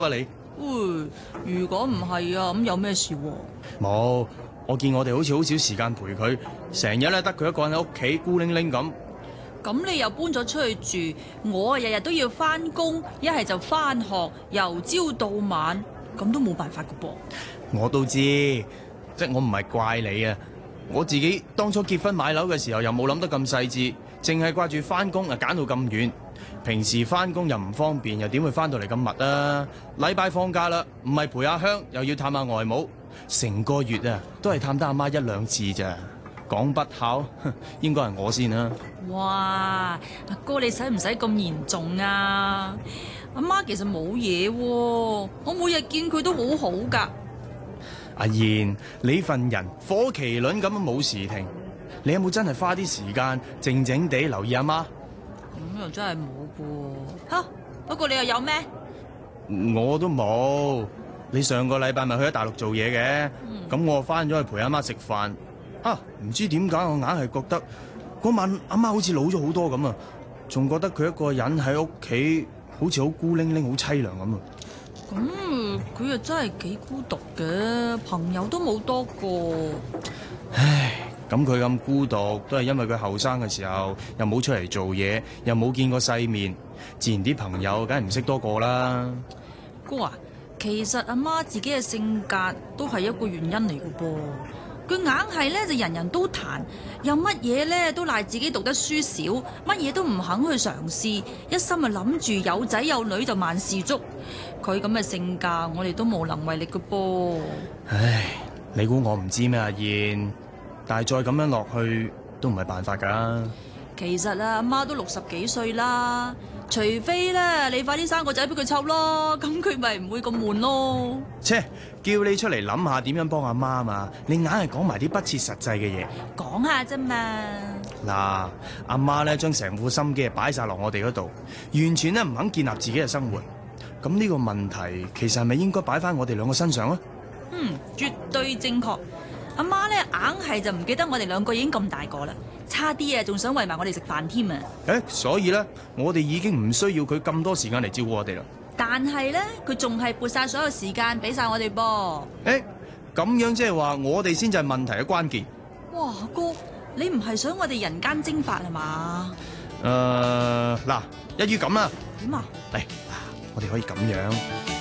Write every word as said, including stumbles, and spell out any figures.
啊你？ 喂，如果唔係啊，咁有咩事喎？ 冇，我見我哋好似好少時間陪佢，成日咧得佢一個人喺屋企孤零零咁。 咁你又搬咗出去住，我啊日日都要翻工，一係就翻學，由朝到晚，咁都冇辦法噶噃。 我都知，即係我唔係怪你啊，我自己當初結婚買樓嘅時候又冇諗得咁細緻，淨係掛住翻工啊揀到咁遠，平時翻工又唔方便，又點會翻到嚟咁密啊？禮拜放假啦，唔係陪阿香，又要探下外母，成個月啊都係探得阿媽一兩次咋。講不孝，應該係我先啦。 哇，阿哥你使唔使咁嚴重啊？阿媽其實冇嘢喎，我每日見佢都好好噶。 阿燕，你份人火麒麟咁樣冇時停，你有冇真係花啲時間靜靜地留意阿媽？ 咁又真係冇噃。吓，不過你又有咩？ 我都冇。你上個禮拜咪去咗大陸做嘢嘅，咁、嗯、我翻咗去陪阿媽食飯。啊，唔知點解我硬係覺得嗰晚阿媽好似老咗好多咁啊，仲覺得佢一個人喺屋企好似好孤零零、好凄涼咁啊。 咁佢又真係幾孤獨嘅，朋友都冇多個。 唉，咁佢咁孤獨都係因為佢後生嘅時候又冇出嚟做嘢，又冇見過世面，自然啲朋友梗係唔識多個啦。 哥啊，其實阿媽自己嘅性格都係一個原因嚟嘅噃。佢硬係咧就人人都彈，又乜嘢咧都賴自己讀得書少，乜嘢都唔肯去嘗試，一心啊諗住有仔有女就萬事足。佢咁嘅性格，我哋都無能為力嘅噃。 唉，你估我唔知咩？阿燕，但係再咁樣落去都唔係辦法㗎。 其實啊，阿媽都六十幾歲啦，除非咧你快啲生個仔俾佢湊咯，咁佢咪唔會咁悶咯。 切，叫你出嚟諗下點樣幫阿媽嘛，你硬係講埋啲不切實際嘅嘢。 講下啫嘛。 嗱，阿媽咧將成副心機擺晒落我哋嗰度，完全咧唔肯建立自己嘅生活。咁呢個問題其實係咪應該擺翻我哋兩個身上啊？ 嗯，絕對正確。阿媽咧硬係就唔記得我哋兩個已經咁大個啦，差啲啊仲想餵埋我哋食飯添啊！ 誒，所以咧我哋已經唔需要佢咁多時間嚟照顧我哋啦。 但係咧佢仲係撥晒所有時間俾晒我哋噃。 誒，咁樣即係話我哋先至係問題嘅關鍵。 哇，哥，你唔係想我哋人間蒸發係嘛？ 誒，嗱，一於咁啦。 點啊？ 嚟，我哋可以咁樣。